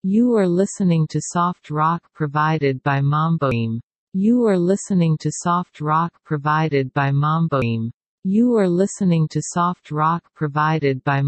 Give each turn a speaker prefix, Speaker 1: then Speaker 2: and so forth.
Speaker 1: You are listening to soft rock provided by Mamboim. You are listening to soft rock provided by Mamboim. You are listening to soft rock provided by